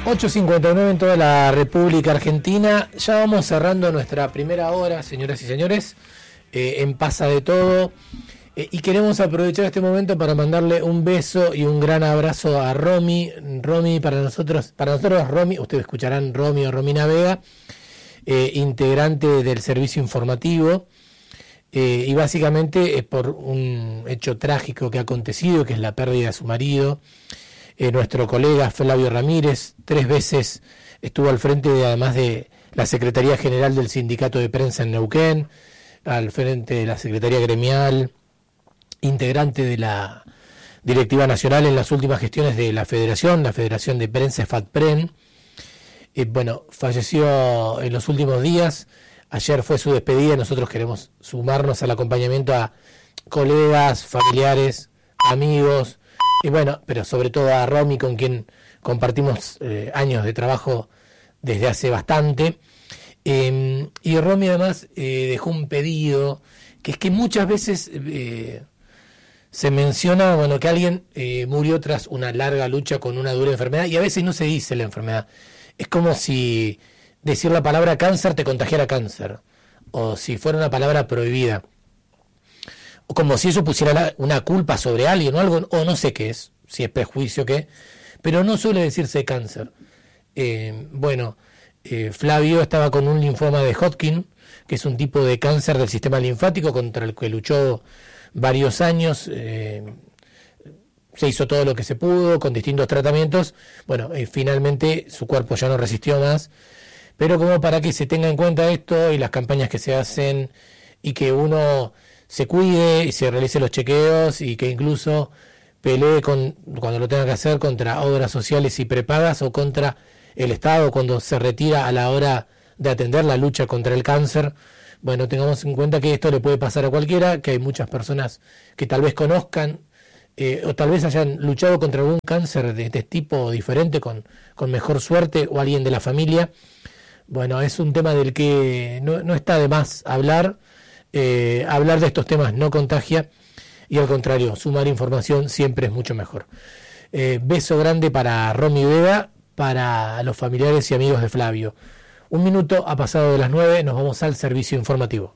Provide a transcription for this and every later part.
8:59 en toda la República Argentina. Ya vamos cerrando nuestra primera hora, señoras y señores, en Pasa de Todo. Y queremos aprovechar este momento para mandarle un beso y un gran abrazo a Romy. Romy, para nosotros Romy, ustedes escucharán Romy o Romina Vega, integrante del servicio informativo. Y básicamente es por un hecho trágico que ha acontecido, que es la pérdida de su marido. Nuestro colega Flavio Ramírez 3 veces estuvo al frente, además de la Secretaría General del Sindicato de Prensa en Neuquén, al frente de la Secretaría Gremial, integrante de la Directiva Nacional en las últimas gestiones de la Federación de Prensa FATPREN. Falleció en los últimos días. Ayer fue su despedida. Nosotros queremos sumarnos al acompañamiento a colegas, familiares, amigos, pero sobre todo a Romy, con quien compartimos años de trabajo desde hace bastante. Y Romy además dejó un pedido, que es que muchas veces se menciona que alguien murió tras una larga lucha con una dura enfermedad, y a veces no se dice la enfermedad. Es como si decir la palabra cáncer te contagiara cáncer, o si fuera una palabra prohibida, o como si eso pusiera una culpa sobre alguien o algo, o no sé qué es, si es prejuicio o qué, pero no suele decirse cáncer. Flavio estaba con un linfoma de Hodgkin, que es un tipo de cáncer del sistema linfático contra el que luchó varios años. Se hizo todo lo que se pudo con distintos tratamientos. Finalmente su cuerpo ya no resistió más, pero como para que se tenga en cuenta esto y las campañas que se hacen, y que uno se cuide y se realice los chequeos, y que incluso pelee cuando lo tenga que hacer contra obras sociales y prepagas, o contra el Estado cuando se retira a la hora de atender la lucha contra el cáncer. Tengamos en cuenta que esto le puede pasar a cualquiera, que hay muchas personas que tal vez conozcan o tal vez hayan luchado contra algún cáncer de este tipo diferente con mejor suerte, o alguien de la familia. Es un tema del que no está de más hablar. Hablar de estos temas no contagia, y al contrario, sumar información siempre es mucho mejor. Beso grande para Romy Vega, para los familiares y amigos de Flavio. 1 minuto ha pasado de las 9, nos vamos al servicio informativo.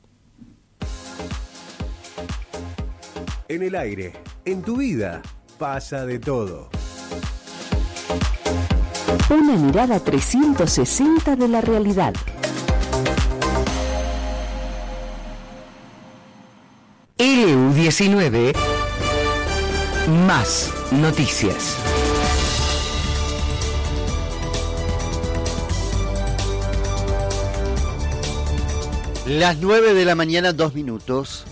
En el aire, en tu vida, pasa de todo. Una mirada 360 de la realidad. LU19, más noticias. Las 9 de la mañana, 2 minutos.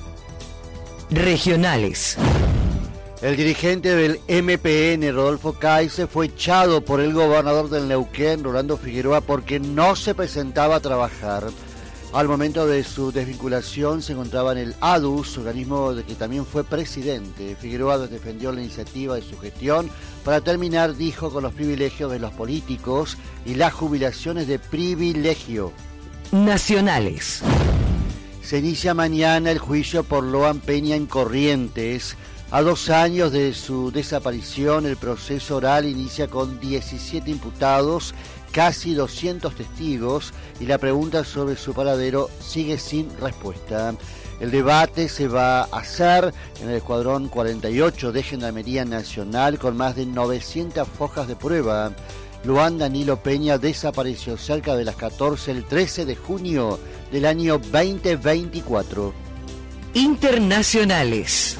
Regionales. El dirigente del MPN, Rodolfo Caise, fue echado por el gobernador del Neuquén, Rolando Figueroa, porque no se presentaba a trabajar. Al momento de su desvinculación se encontraba en el ADUS, organismo de que también fue presidente. Figueroa defendió la iniciativa de su gestión para terminar, dijo, con los privilegios de los políticos y las jubilaciones de privilegio. Nacionales. Se inicia mañana el juicio por Loan Peña en Corrientes. A 2 años de su desaparición, el proceso oral inicia con 17 imputados, casi 200 testigos, y la pregunta sobre su paradero sigue sin respuesta. El debate se va a hacer en el Escuadrón 48 de Gendarmería Nacional, con más de 900 hojas de prueba. Luan Danilo Peña desapareció cerca de las 14 el 13 de junio del año 2024. Internacionales.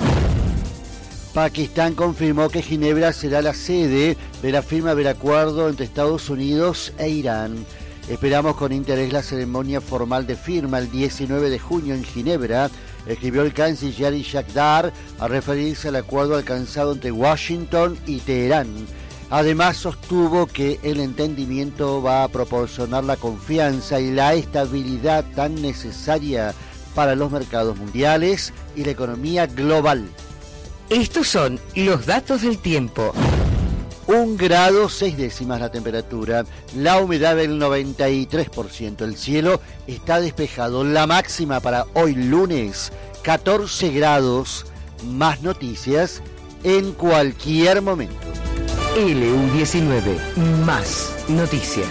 Pakistán confirmó que Ginebra será la sede de la firma del acuerdo entre Estados Unidos e Irán. Esperamos con interés la ceremonia formal de firma el 19 de junio en Ginebra, escribió el canciller Ishaq Dar al referirse al acuerdo alcanzado entre Washington y Teherán. Además, sostuvo que el entendimiento va a proporcionar la confianza y la estabilidad tan necesaria para los mercados mundiales y la economía global. Estos son los datos del tiempo. 1 grado 6 décimas la temperatura, la humedad del 93%, el cielo está despejado, la máxima para hoy lunes 14 grados, más noticias en cualquier momento. LU19. Más noticias.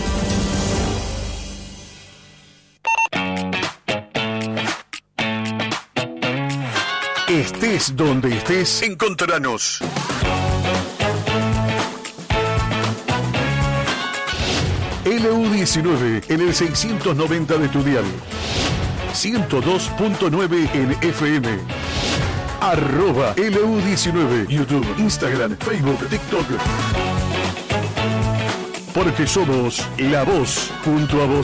Estés donde estés, encontranos. LU19 en el 690 de tu dial. 102.9 en FM. @LU19. YouTube, Instagram, Facebook, TikTok. Porque somos la voz junto a vos.